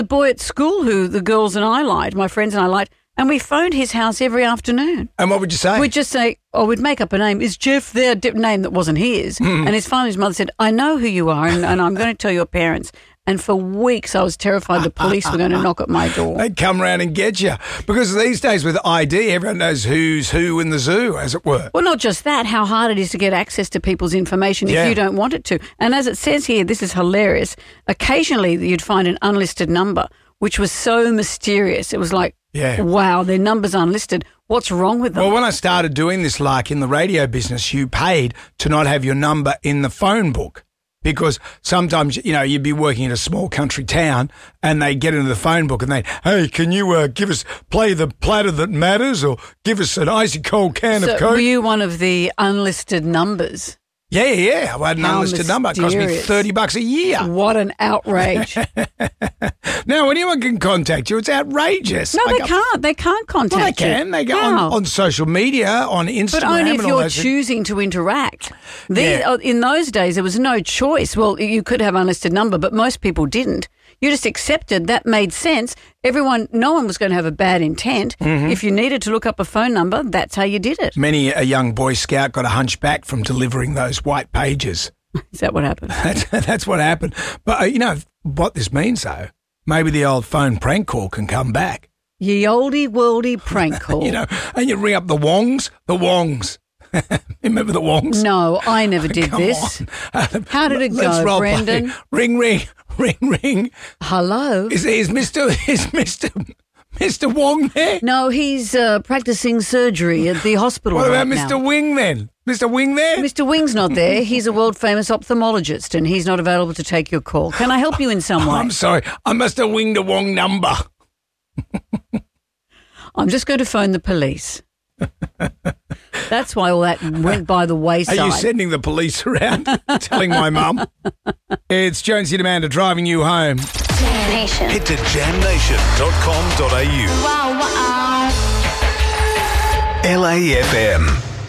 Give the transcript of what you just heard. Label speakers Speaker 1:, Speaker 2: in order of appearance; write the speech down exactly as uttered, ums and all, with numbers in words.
Speaker 1: the boy at school who the girls and I liked, my friends and I liked, and we phoned his house every afternoon.
Speaker 2: And what would you say?
Speaker 1: We'd just say, oh, we'd make up a name. Is Jeff there? A name that wasn't his. Mm. And his father and his mother said, I know who you are, and, and I'm going to tell your parents. And for weeks I was terrified the police were going to knock at my door.
Speaker 2: They'd come round and get you. Because these days with I D, everyone knows who's who in the zoo, as it were.
Speaker 1: Well, not just that, how hard it is to get access to people's information if
Speaker 2: yeah.
Speaker 1: you don't want it to. And as it says here, this is hilarious, occasionally you'd find an unlisted number, which was so mysterious. It was like, yeah. wow, their number's unlisted. What's wrong with them?
Speaker 2: Well, when I started doing this, like in the radio business, you paid to not have your number in the phone book. Because sometimes, you know, you'd be working in a small country town and they get into the phone book and they, hey, can you uh, give us, play the platter that matters or give us an icy cold can
Speaker 1: so
Speaker 2: of Coke?
Speaker 1: Were you one of the unlisted numbers?
Speaker 2: Yeah, yeah, I had an
Speaker 1: How
Speaker 2: unlisted number. It cost me thirty bucks a year.
Speaker 1: What an outrage.
Speaker 2: Now, anyone can contact you. It's outrageous.
Speaker 1: No,
Speaker 2: I
Speaker 1: they
Speaker 2: go,
Speaker 1: can't. They can't contact
Speaker 2: well, they
Speaker 1: you.
Speaker 2: can. They go on, on social media, on Instagram.
Speaker 1: But only if
Speaker 2: and all
Speaker 1: you're
Speaker 2: those
Speaker 1: choosing to interact. These,
Speaker 2: yeah.
Speaker 1: In those days, there was no choice. Well, you could have unlisted number, but most people didn't. You just accepted that made sense. Everyone, no one was going to have a bad intent. Mm-hmm. If you needed to look up a phone number, that's how you did it.
Speaker 2: Many a young Boy Scout got a hunchback from delivering those white pages.
Speaker 1: Is that what happened?
Speaker 2: That's, that's what happened. But, uh, you know, what this means, though, maybe the old phone prank call can come back.
Speaker 1: Ye olde worldy prank call.
Speaker 2: You know, and you ring up the Wongs, the Wongs. Remember the Wongs?
Speaker 1: No, I never did
Speaker 2: Come
Speaker 1: this.
Speaker 2: On.
Speaker 1: How did it
Speaker 2: Let's
Speaker 1: go,
Speaker 2: roll
Speaker 1: Brendan?
Speaker 2: Play. Ring, ring, ring, ring.
Speaker 1: Hello?
Speaker 2: Is, is Mister Is Mister Mister Wong there?
Speaker 1: No, he's uh, practicing surgery at the hospital.
Speaker 2: What
Speaker 1: right
Speaker 2: about Mister
Speaker 1: now.
Speaker 2: Wing then? Mister Wing there?
Speaker 1: Mister Wing's not there. He's a world-famous ophthalmologist and he's not available to take your call. Can I help you in some way?
Speaker 2: Oh, I'm sorry. I must have winged a Wong number.
Speaker 1: I'm just going to phone the police. That's why all that went by the wayside.
Speaker 2: Are you sending the police around telling my mum? It's Jonesy and Amanda driving you home.
Speaker 3: Jam Nation.
Speaker 4: Head to jam nation dot com dot a u.
Speaker 3: Wow, wow.
Speaker 4: L A F M.